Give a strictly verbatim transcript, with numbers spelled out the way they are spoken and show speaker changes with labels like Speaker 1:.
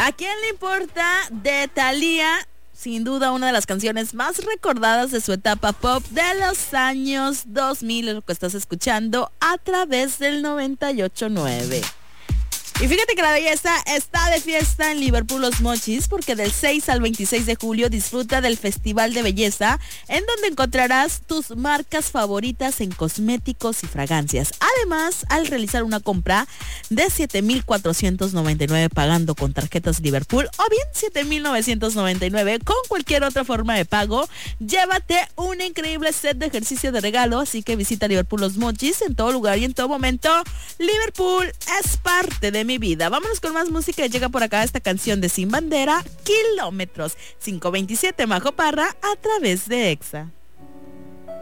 Speaker 1: ¿A quién le importa? De Thalía, sin duda una de las canciones más recordadas de su etapa pop de los años dos mil, es lo que estás escuchando a través del noventa y ocho punto nueve. Y fíjate que la belleza está de fiesta en Liverpool Los Mochis, porque del seis al veintiséis de julio disfruta del Festival de Belleza, en donde encontrarás tus marcas favoritas en cosméticos y fragancias. Además, al realizar una compra de siete mil cuatrocientos noventa y nueve pagando con tarjetas Liverpool o bien siete mil novecientos noventa y nueve con cualquier otra forma de pago, llévate un increíble set de ejercicio de regalo. Así que visita Liverpool Los Mochis en todo lugar y en todo momento. Liverpool es parte de mi vida. Vámonos con más música. Llega por acá esta canción de Sin Bandera, Kilómetros. cinco veintisiete, Majo Parra, a través de Exa.